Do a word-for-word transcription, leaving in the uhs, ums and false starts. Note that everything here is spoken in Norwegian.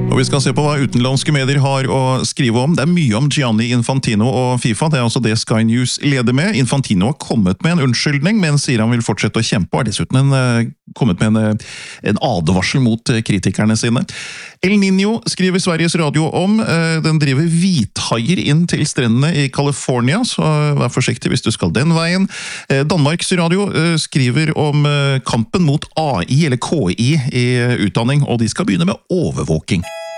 Og vi skal se på hva utenlandske medier har å skrive om. Det er mye om Gianni Infantino og FIFA, det er altså det Sky News leder med. Infantino har kommet med en unnskyldning, men sier han vil fortsette å kjempe, og har dessuten en, kommet med en, en advarsel mot kritikerne sine. El Niño skriver Sveriges Radio om, den driver hvithaier inn til strendene i California, så vær forsiktig hvis du skal den veien. Danmarks Radio skriver om kampen mot A I, eller K I, i utdanning, og de skal begynne med overvåking.